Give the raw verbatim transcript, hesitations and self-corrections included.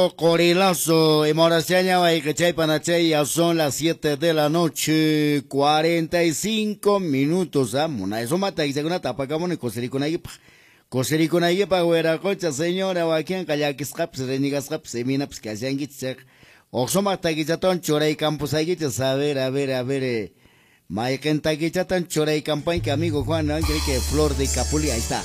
Corilazo, y Moraseña, Guaycachay, Panachay, ya son las siete de la noche, cuarenta y cinco minutos, amona, eso mata, y según tapa, camón, y coserico naipa, coserico naipa, güera, concha, señora, guaquian, kayakis, caps, renigas, caps, semina, pues, que hacían gitsek, oxo mata, guichatón, chora y campos, hay gichas, a ver, a ver, a ver, eh, Maiken, taguichatan, chora y campaña, que amigo Juan, ¿no? Que flor de capuli, ahí está.